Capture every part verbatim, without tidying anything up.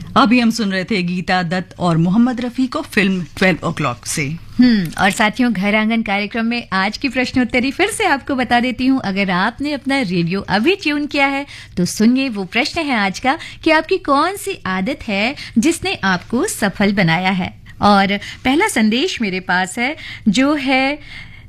अभी हम सुन रहे थे गीता दत्त और मोहम्मद रफी को फिल्म ट्वेल्व ओ क्लॉक से। हम्म और साथियों, घर आंगन कार्यक्रम में आज की प्रश्नोत्तरी फिर से आपको बता देती हूँ। अगर आपने अपना रेडियो अभी ट्यून किया है तो सुनिए, वो प्रश्न है आज का कि आपकी कौन सी आदत है जिसने आपको सफल बनाया है। और पहला संदेश मेरे पास है जो है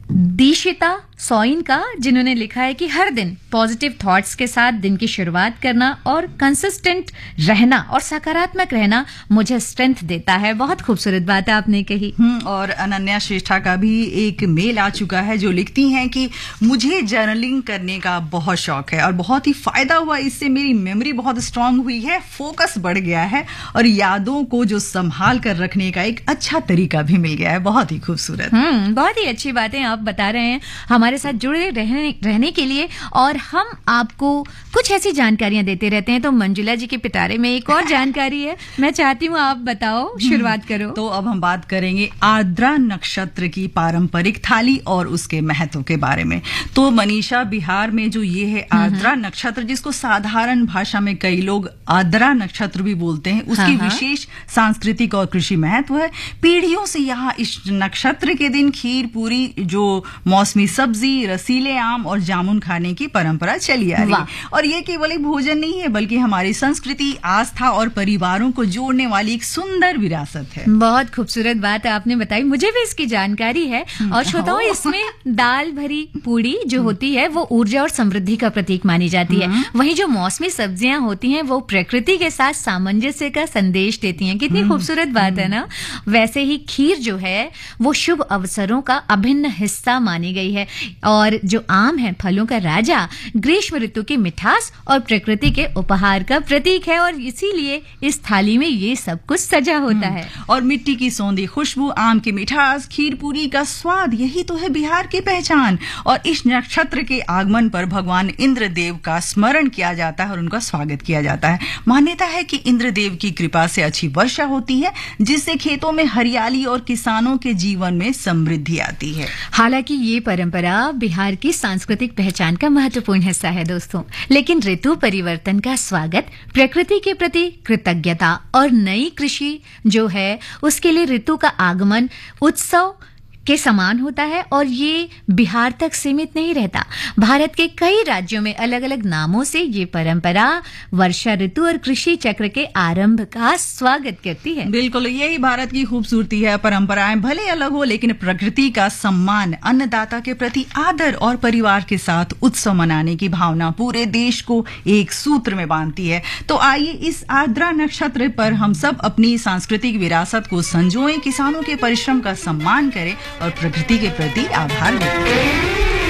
दीशिता सोइन का, जिन्होंने लिखा है कि हर दिन पॉजिटिव थॉट्स के साथ दिन की शुरुआत करना और कंसिस्टेंट रहना और सकारात्मक रहना मुझे स्ट्रेंथ देता है। बहुत खूबसूरत बात आपने कही। और अनन्या श्रेष्ठा का भी एक मेल आ चुका है जो लिखती हैं कि मुझे जर्नलिंग करने का बहुत शौक है और बहुत ही फायदा हुआ, इससे मेरी मेमोरी बहुत स्ट्रांग हुई है, फोकस बढ़ गया है और यादों को जो संभाल कर रखने का एक अच्छा तरीका भी मिल गया है। बहुत ही खूबसूरत। हम्म बहुत ही अच्छी बातें आप बता रहे हैं हमारे साथ जुड़े रहने रहने के लिए, और हम आपको कुछ ऐसी जानकारियां देते रहते हैं। तो मंजुला जी के पिटारे में एक और जानकारी है, मैं चाहती हूँ आप बताओ, शुरुआत करो। तो अब हम बात करेंगे आर्द्रा नक्षत्र की पारंपरिक थाली और उसके महत्व के बारे में। तो मनीषा, बिहार में जो ये है आर्द्रा नक्षत्र, जिसको साधारण भाषा में कई लोग आर्द्रा नक्षत्र भी बोलते हैं, उसकी हाँ, विशेष सांस्कृतिक और कृषि महत्व है। पीढ़ियों से यहाँ इस नक्षत्र के दिन खीर पूरी, जो मौसमी सब्जी, रसीले आम और जामुन खाने की परंपरा चली आ रही है। और ये केवल एक भोजन नहीं है, बल्कि हमारी संस्कृति, आस्था और परिवारों को जोड़ने वाली एक सुंदर विरासत है। बहुत खूबसूरत बात आपने बताई, मुझे भी इसकी जानकारी है। और श्रोताओं, इसमें दाल भरी पूड़ी जो होती है वो ऊर्जा और समृद्धि का प्रतीक मानी जाती है। वहीं जो मौसमी सब्जियां होती हैं वो प्रकृति के साथ सामंजस्य का संदेश देती हैं। कितनी खूबसूरत बात है ना। वैसे ही खीर जो है वो शुभ अवसरों का अभिन्न हिस्सा मानी गई है। और जो आम है, फलों का राजा, ग्रीष्म ऋतु की मिठास और प्रकृति के उपहार का प्रतीक है, और इसीलिए इस थाली में ये सब कुछ सजा होता है। और मिट्टी की सौंधी खुशबू, आम की मिठास, खीर पूरी का स्वाद, यही तो है बिहार की पहचान। और इस नक्षत्र के आगमन पर भगवान इंद्रदेव का स्मरण किया जाता है और उनका स्वागत किया जाता है। मान्यता है कि इंद्रदेव की कृपा से अच्छी वर्षा होती है, जिससे खेतों में हरियाली और किसानों के जीवन में समृद्धि आती है। हालांकि ये परंपरा बिहार की सांस्कृतिक पहचान का महत्वपूर्ण हिस्सा है दोस्तों। लेकिन ऋतु परिवर्तन का स्वागत, प्रकृति के प्रति कृतज्ञता और नई कृषि जो है उसके लिए ऋतु का आगमन उत्सव के समान होता है। और ये बिहार तक सीमित नहीं रहता, भारत के कई राज्यों में अलग अलग नामों से ये परंपरा वर्षा ऋतु और कृषि चक्र के आरंभ का स्वागत करती है। बिल्कुल, यही भारत की खूबसूरती है। परंपराएं भले अलग हो, लेकिन प्रकृति का सम्मान, अन्नदाता के प्रति आदर और परिवार के साथ उत्सव मनाने की भावना पूरे देश को एक सूत्र में बांधती है। तो आइए इस आर्द्रा नक्षत्र पर हम सब अपनी सांस्कृतिक विरासत को संजोएं, किसानों के परिश्रम का सम्मान करें और प्रकृति के प्रति आभार व्यक्त करें।